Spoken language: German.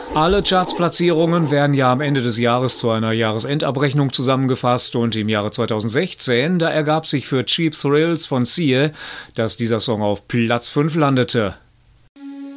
Alle Chartsplatzierungen werden ja am Ende des Jahres zu einer Jahresendabrechnung zusammengefasst und im Jahre 2016, da ergab sich für Cheap Thrills von Sia, dass dieser Song auf Platz 5 landete.